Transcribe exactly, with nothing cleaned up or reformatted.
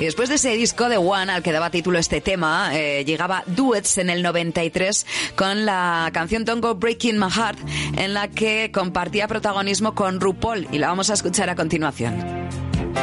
después de ese disco de One, al que daba título este tema, eh, llegaba Duets en el noventa y tres con la canción Don't Go Breaking My Heart, en la que compartía protagonismo con RuPaul, y la vamos a escuchar a continuación.